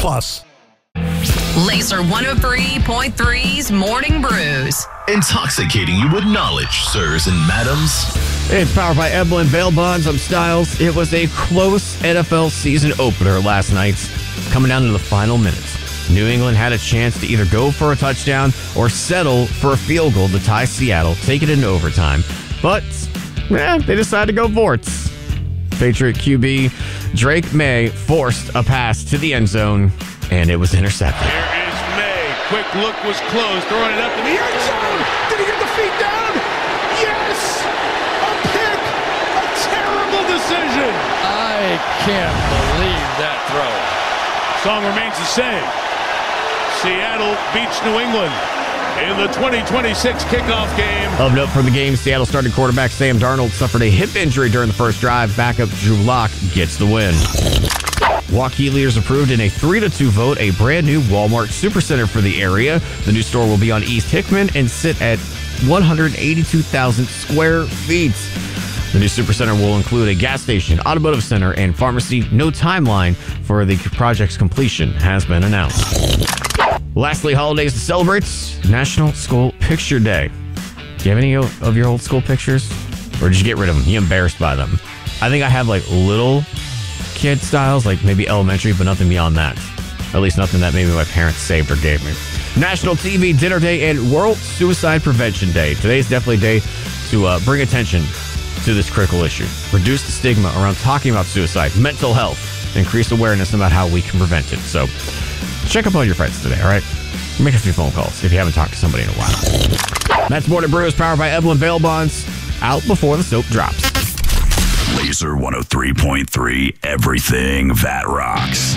Plus. Laser 103.3's Morning Brews. Intoxicating you with knowledge, sirs and madams. It's powered by Eblin Bail Bonds. I'm Styles. It was a close NFL season opener last night, coming down to the final minutes. New England had a chance to either go for a touchdown or settle for a field goal to tie Seattle, take it into overtime. But, they decided to go for it. Patriot QB Drake May forced a pass to the end zone, and it was intercepted. Here is May. Quick look was closed, throwing it up in the end zone. Did he get the feet down? Yes! A pick! A terrible decision! I can't believe that throw. Song remains the same. Seattle beats New England in the 2026 kickoff game. Of note from the game, Seattle starting quarterback Sam Darnold suffered a hip injury during the first drive. Backup Drew Lock gets the win. Waukee leaders approved in a 3-2 vote a brand new Walmart Supercenter for the area. The new store will be on East Hickman and sit at 182,000 square feet. The new Supercenter will include a gas station, automotive center, and pharmacy. No timeline for the project's completion has been announced. Lastly, holidays to celebrate. National School Picture Day. Do you have any of your old school pictures? Or did you get rid of them? You embarrassed by them? I think I have like little kid styles, like maybe elementary, but nothing beyond that. At least nothing that maybe my parents saved or gave me. National TV Dinner Day and World Suicide Prevention Day. Today's definitely a day to bring attention to this critical issue. Reduce the stigma around talking about suicide, mental health, increase awareness about how we can prevent it. So check up on your friends today, all right? Make a few phone calls if you haven't talked to somebody in a while. That's Morning Brews, powered by Eblin Bail Bonds. Out before the soap drops. Laser 103.3, everything that rocks.